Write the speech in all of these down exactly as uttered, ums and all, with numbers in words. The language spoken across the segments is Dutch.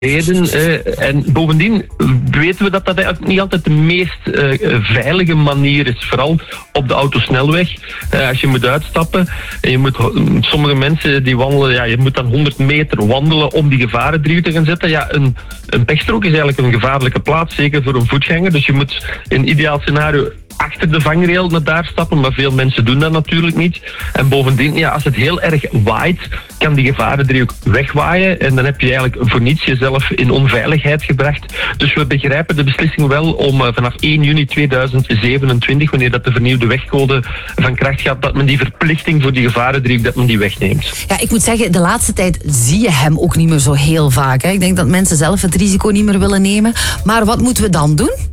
reden. Uh, en bovendien weten we dat dat eigenlijk niet altijd de meest uh, veilige manier is. Vooral op de autosnelweg. Uh, als je moet uitstappen. En je moet, sommige mensen die wandelen, ja, je moet dan honderd meter wandelen om die gevarendriehoek te gaan zetten. Ja, een, een pechstrook is eigenlijk een gevaarlijke plaats, zeker voor een voetganger. Dus je moet in ideaal scenario achter de vangrail naar daar stappen, maar veel mensen doen dat natuurlijk niet. En bovendien, ja, als het heel erg waait, kan die gevarendriehoek wegwaaien en dan heb je eigenlijk voor niets jezelf in onveiligheid gebracht. Dus we begrijpen de beslissing wel om uh, vanaf één juni tweeduizend zevenentwintig, wanneer dat de vernieuwde wegcode van kracht gaat, dat men die verplichting voor die gevarendriehoek, dat men die wegneemt. Ja, ik moet zeggen, de laatste tijd zie je hem ook niet meer zo heel vaak. Hè. Ik denk dat mensen zelf het risico niet meer willen nemen. Maar wat moeten we dan doen?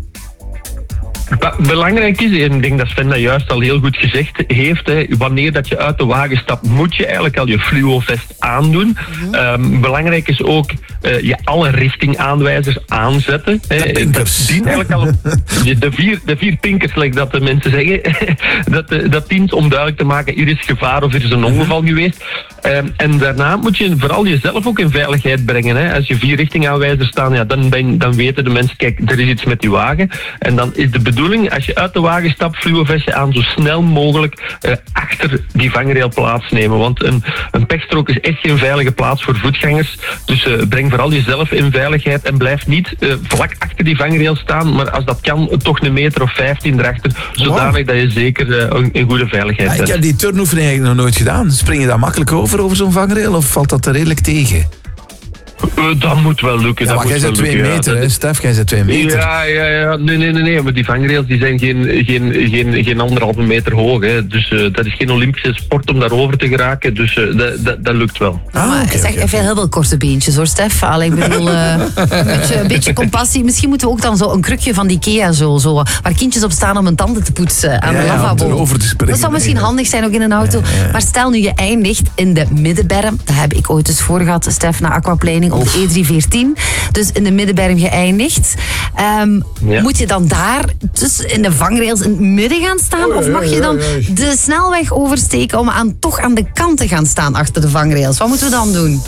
Wat belangrijk is, en ik denk dat Sven dat juist al heel goed gezegd heeft, hè, wanneer dat je uit de wagen stapt, moet je eigenlijk al je fluovest aandoen. Mm-hmm. Um, belangrijk is ook uh, je alle richtingaanwijzers aanzetten. Hè. Dat dient eigenlijk al de vier, de vier pinkers, like dat de mensen zeggen. dat, dat dient om duidelijk te maken, hier is gevaar of er is een ongeval geweest. Um, en daarna moet je vooral jezelf ook in veiligheid brengen. Hè. Als je vier richtingaanwijzers staan, ja, dan, ben, dan weten de mensen, kijk, er is iets met die wagen. En dan is de bedoeling, als je uit de wagen stapt, fluovestje aan, zo snel mogelijk uh, achter die vangrail plaatsnemen. Want een, een pechstrook is echt geen veilige plaats voor voetgangers. Dus uh, breng vooral jezelf in veiligheid en blijf niet uh, vlak achter die vangrail staan, maar als dat kan, toch een meter of vijftien erachter, zodanig dat je zeker uh, in goede veiligheid bent. Ja, ik heb die turnoefening eigenlijk nog nooit gedaan. Spring je daar makkelijk over, over zo'n vangrail, of valt dat er redelijk tegen? Uh, dat moet wel lukken. Ja, dat maar jij bent twee lukken, meter, ja. hè, Stef? Jij bent twee meter. Ja, ja, ja. Nee, nee, nee, nee. Maar die vangrails die zijn geen, geen, geen, geen anderhalve meter hoog. Hè. Dus uh, dat is geen Olympische sport om daarover te geraken. Dus uh, dat, dat, dat lukt wel. Ah, maar okay, zeg, okay. Veel, heel veel korte beentjes hoor, Stef. Allee, ik bedoel, uh, een, beetje, een beetje compassie. Misschien moeten we ook dan zo een krukje van de Ikea, zo, zo, waar kindjes op staan om hun tanden te poetsen aan ja, de lavabo. Ja, te dat zou misschien handig zijn ook in een auto. Ja, ja. Maar stel nu je eindigt in de middenberm. Dat heb ik ooit eens voor gehad, Stef, na aquaplaning op de E drie veertien. Dus in de middenberm geëindigd. Um, ja. Moet je dan daar dus in de vangrails in het midden gaan staan? Of mag je dan de snelweg oversteken om aan, toch aan de kant te gaan staan achter de vangrails? Wat moeten we dan doen?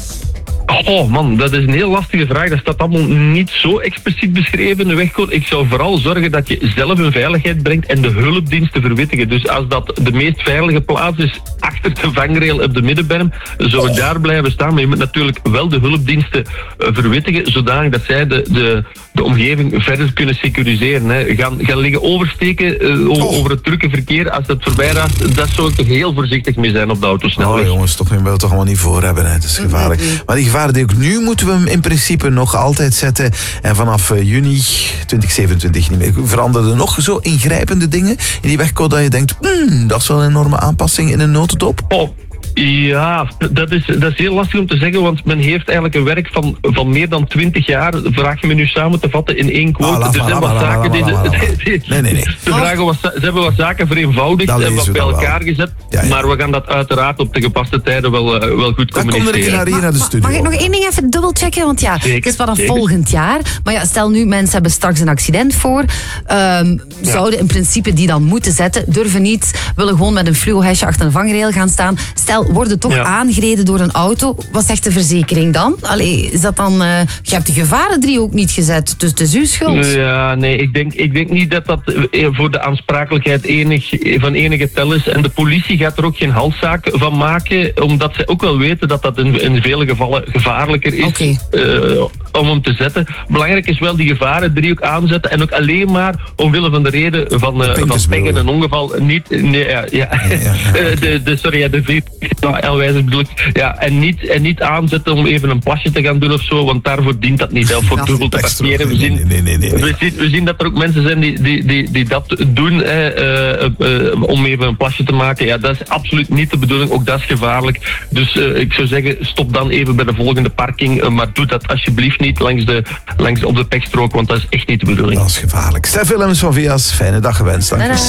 Oh man, dat is een heel lastige vraag. Dat staat allemaal niet zo expliciet beschreven in de wegcode. Ik zou vooral zorgen dat je zelf in veiligheid brengt en de hulpdiensten verwittigen. Dus als dat de meest veilige plaats is achter de vangrail op de middenberm, zou ik daar blijven staan. Maar je moet natuurlijk wel de hulpdiensten uh, verwittigen, zodanig dat zij de, de, de omgeving verder kunnen securiseren. Hè. Gaan, gaan liggen oversteken uh, over, over het drukke verkeer. Als dat voorbij raast, dat zou ik toch heel voorzichtig mee zijn op de autosnelweg. Oh jongens, toch willen we toch allemaal niet voor hebben. Hè. Het is gevaarlijk. Maar die gevaar die ook nu moeten we hem in principe nog altijd zetten. En vanaf uh, juni twintig zevenentwintig niet meer. Veranderen er nog zo ingrijpende dingen in die wegcode dat je denkt, mm, dat is wel een enorme aanpassing in een notendop? Oh. Ja, dat is, dat is heel lastig om te zeggen, want men heeft eigenlijk een werk van, van meer dan twintig jaar, vraag je me nu samen te vatten in één quote. Ah, er zijn wat zaken die... Nee, nee, nee. Ze, vragen wat, ze hebben wat zaken vereenvoudigd en wat bij elkaar wel. gezet, ja, ja. Maar we gaan dat uiteraard op de gepaste tijden wel, uh, wel goed dan communiceren. Kom er een keer naar de studio. Mag ik nog één ding even dubbelchecken? Want ja, zeker, het is vanaf zeker. volgend jaar. Maar ja, stel nu, mensen hebben straks een accident voor. Um, ja. Zouden in principe die dan moeten zetten, durven niet, willen gewoon met een fluohesje achter een vangrail gaan staan. Stel, worden toch ja. aangereden door een auto. Wat zegt de verzekering dan? Allee, is dat dan... Uh, je hebt de gevarendriehoek niet gezet, dus het is uw schuld. Ja, nee, ik denk, ik denk niet dat dat voor de aansprakelijkheid enig, van enige tel is. En de politie gaat er ook geen halszaak van maken, omdat ze ook wel weten dat dat in, in vele gevallen gevaarlijker is okay. uh, om hem te zetten. Belangrijk is wel die gevarendriehoek aanzetten en ook alleen maar omwille van de reden van, uh, van pech en een ongeval niet... Nee, ja, ja. Ja, ja, ja. de, de, sorry, ja, de vier... Wijze bedoel ik, ja, en niet, en niet aanzetten om even een plasje te gaan doen of zo, want daarvoor dient dat niet, of voor ja, dubbel te parkeren. We zien, nee, nee, nee, nee. we, zien, we zien dat er ook mensen zijn die, die, die, die dat doen hè, uh, uh, om even een plasje te maken. Ja, dat is absoluut niet de bedoeling, ook dat is gevaarlijk. Dus uh, ik zou zeggen, stop dan even bij de volgende parking, uh, maar doe dat alsjeblieft niet langs de, langs, op de pechstrook, want dat is echt niet de bedoeling. Dat is gevaarlijk. Stef Willems van V I A S, fijne dag gewenst. Dank je.